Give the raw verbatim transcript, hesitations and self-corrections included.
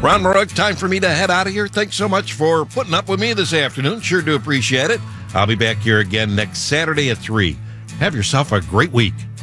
Ron Maruk, time for me to head out of here. Thanks so much for putting up with me this afternoon. Sure do appreciate it. I'll be back here again next Saturday at three. Have yourself a great week.